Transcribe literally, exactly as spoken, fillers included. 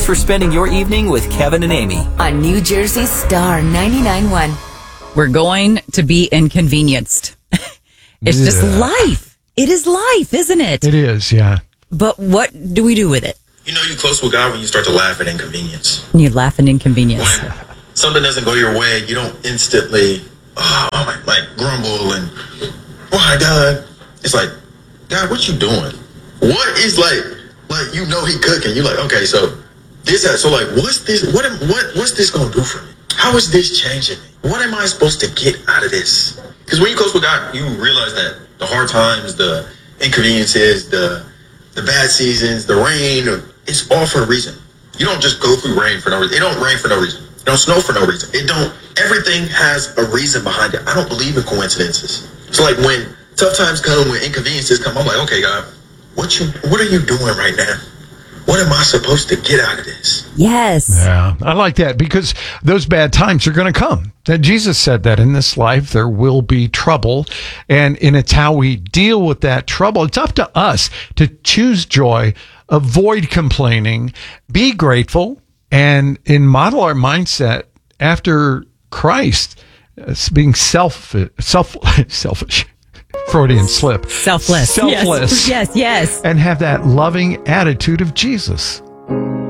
Thanks for spending your evening with Kevin and Amy on New Jersey Star ninety-nine point one. We're going to be inconvenienced. It's yeah. just life. It is life, isn't it? It is, yeah. But what do we do with it? You know you're close with God when you start to laugh at inconvenience. You laugh at inconvenience. When something doesn't go your way, you don't instantly, oh, like, like grumble and, why, God? It's like, God, what you doing? What is like, like, you know he cooking. You're like, okay, so this, so like, what's this, what, am, what, what's this going to do for me? How is this changing me? What am I supposed to get out of this? Because when you're close with God, you realize that the hard times, the inconveniences, the the bad seasons, the rain, it's all for a reason. You don't just go through rain for no reason. It don't rain for no reason. It don't snow for no reason. It don't, everything has a reason behind it. I don't believe in coincidences. So like when tough times come, when inconveniences come, I'm like, okay, God, what you, what are you doing right now? What am I supposed to get out of this? Yes. Yeah, I like that because those bad times are going to come. That Jesus said that in this life there will be trouble, and, and it's how we deal with that trouble. It's up to us to choose joy, avoid complaining, be grateful, and, and model our mindset after Christ, uh, being self, self, selfish. Freudian slip. Selfless. Selfless. Yes, yes. yes. And have that loving attitude of Jesus.